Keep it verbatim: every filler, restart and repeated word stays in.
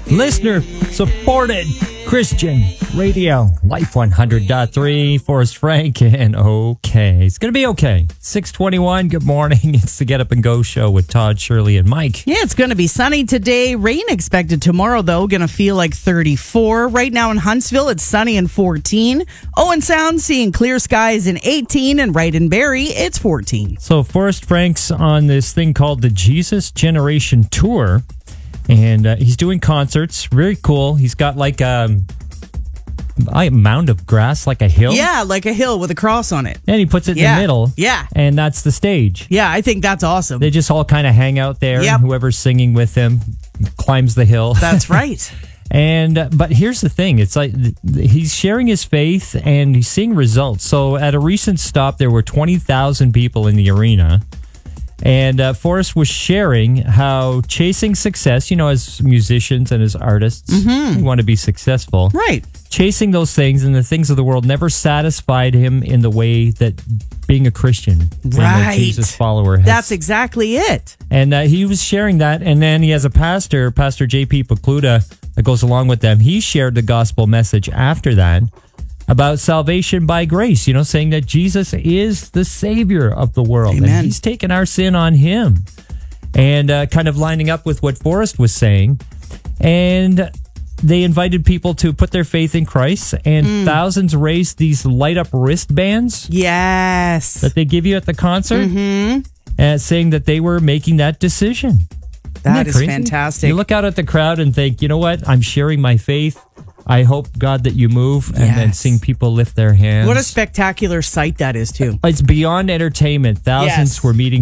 Listener supported Christian radio. Life one hundred point three. Forrest Frank and okay. It's going to be okay. six twenty-one. Good morning. It's the Get Up and Go show with Todd, Shirley, and Mike. Yeah, it's going to be sunny today. Rain expected tomorrow, though. Going to feel like thirty-four. Right now in Huntsville, it's sunny and fourteen. Owen Sound seeing clear skies in eighteen. And right in Barrie, it's fourteen. So Forrest Frank's on this thing called the Jesus Generation Tour. And uh, he's doing concerts. Very cool. He's got like um, a mound of grass, like a hill. Yeah, like a hill with a cross on it. And he puts it in Yeah. the middle. Yeah. And that's the stage. Yeah, I think that's awesome. They just all kind of hang out there. Yep. And whoever's singing with him climbs the hill. That's right. And uh, but here's the thing. It's like th- he's sharing his faith and he's seeing results. So at a recent stop, there were twenty thousand people in the arena. And uh, Forrest was sharing how chasing success, you know, as musicians and as artists, we want to be successful. Right. Chasing those things and the things of the world never satisfied him in the way that being a Christian and a Right. Jesus follower has. That's exactly it. And uh, he was sharing that. And then he has a pastor, Pastor J P Pokluda, that goes along with them. He shared the gospel message after that about salvation by grace, you know, saying that Jesus is the Savior of the world. Amen. And he's taken our sin on him. And uh, kind of lining up with what Forrest was saying. And they invited people to put their faith in Christ. And Mm. thousands raised these light-up wristbands Yes. that they give you at the concert. Mm-hmm. Uh, saying that they were making that decision. That Isn't is crazy? fantastic. You look out at the crowd and think, you know what? I'm sharing my faith. I hope, God, that you move. And then Yes. seeing people lift their hands. What a spectacular sight that is, too. It's beyond entertainment. Thousands Yes. were meeting